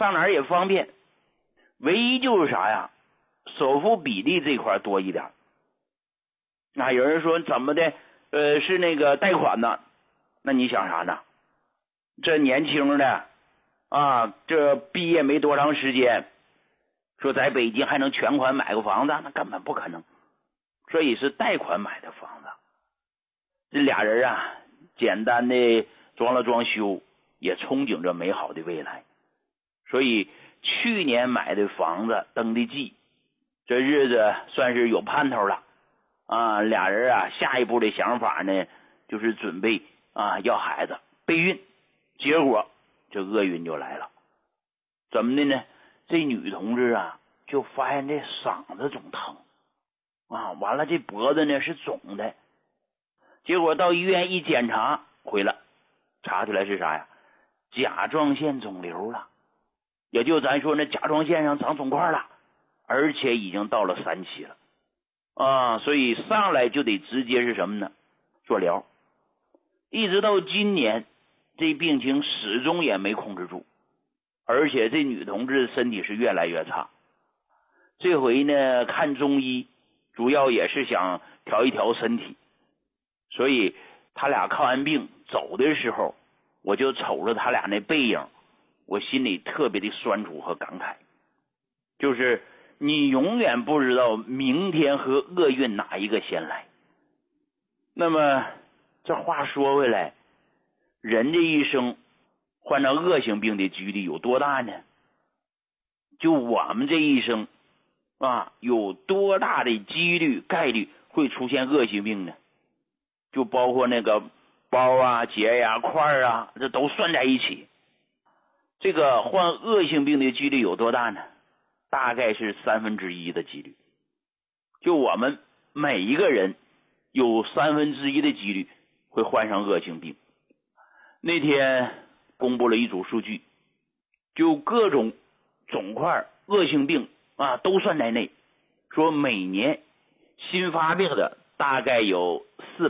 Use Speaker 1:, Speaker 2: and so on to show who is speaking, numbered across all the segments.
Speaker 1: 上哪儿也方便，唯一就是啥呀？首付比例这块多一点。有人说怎么的？是那个贷款呢？那你想啥呢？这年轻的这毕业没多长时间，说在北京还能全款买个房子，那根本不可能。所以是贷款买的房子。这俩人简单的装了装修，也憧憬着美好的未来。所以去年买的房子登的记，这日子算是有盼头了俩人下一步的想法呢，就是准备要孩子备孕。结果这厄运就来了。怎么的呢？这女同志就发现这嗓子总疼完了这脖子呢是肿的。结果到医院一检查回来，查出来是啥呀？甲状腺肿瘤了，也就咱说那甲状腺上长肿块了，而且已经到了3期了所以上来就得直接是什么呢？做疗。一直到今年，这病情始终也没控制住，而且这女同志身体是越来越差。这回呢看中医，主要也是想调一调身体。所以他俩看完病走的时候，我就瞅着他俩那背影，我心里特别的酸楚和感慨。就是你永远不知道明天和厄运哪一个先来。那么这话说回来，人这一生患上恶性病的几率有多大呢？就我们这一生有多大的几率概率会出现恶性病呢？就包括那个包结块这都算在一起。这个患恶性病的几率有多大呢？大概是1/3的几率。就我们每一个人有1/3的几率会患上恶性病。那天公布了一组数据，就各种肿块恶性病都算在内，说每年新发病的大概有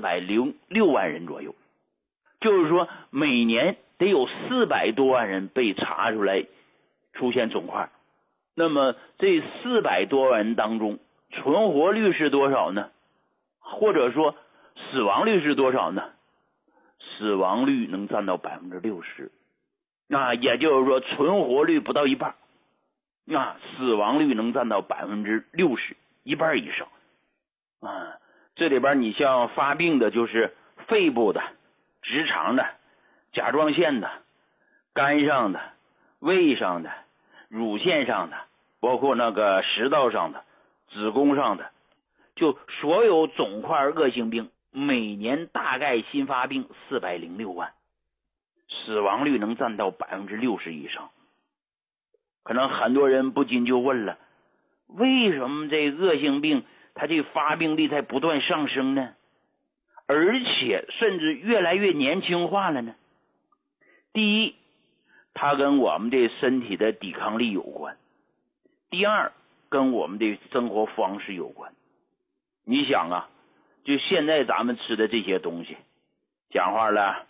Speaker 1: 406万人左右，就是说每年得有400多万人被查出来出现肿块。那么这400多万人当中，存活率是多少呢？或者说死亡率是多少呢？死亡率能占到60%，也就是说存活率不到一半，死亡率能占到60%，一半以上这里边你像发病的就是肺部的、直肠的、甲状腺的、肝上的、胃上的、乳腺上的，包括那个食道上的、子宫上的，就所有肿块恶性病每年大概新发病406万，死亡率能占到60%以上。可能很多人不禁就问了，为什么这恶性病它这发病率在不断上升呢？而且甚至越来越年轻化了呢？第一，它跟我们的身体的抵抗力有关；第二，跟我们的生活方式有关。你想就现在咱们吃的这些东西，讲话了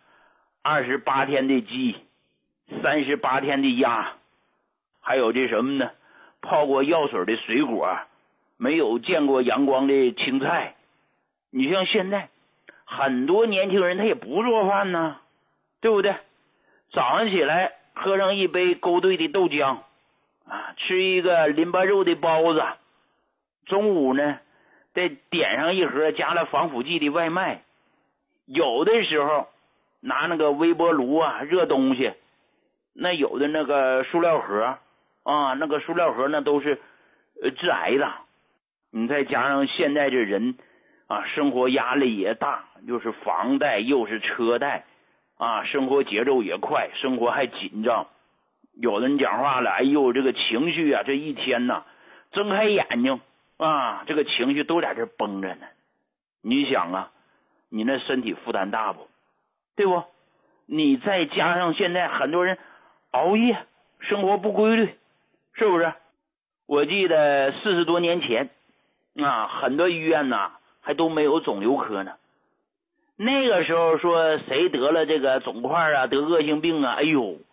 Speaker 1: 28天的鸡，38天的鸭，还有这什么呢？泡过药水的水果，没有见过阳光的青菜。你像现在很多年轻人他也不做饭呢，对不对？早上起来喝上一杯勾兑的豆浆吃一个淋巴肉的包子，中午呢再点上一盒加了防腐剂的外卖，有的时候拿那个微波炉热东西，那有的那个塑料盒那个塑料盒那都是致癌的。你再加上现在这人生活压力也大，又是房贷又是车贷生活节奏也快，生活还紧张。有的人讲话了，哎呦这个情绪这一天睁开眼睛这个情绪都在这绷着呢。你想你那身体负担大不？对不？你再加上现在很多人熬夜，生活不规律，是不是？我记得40多年前很多医院还都没有肿瘤科呢。那个时候说谁得了这个肿块得恶性病哎呦，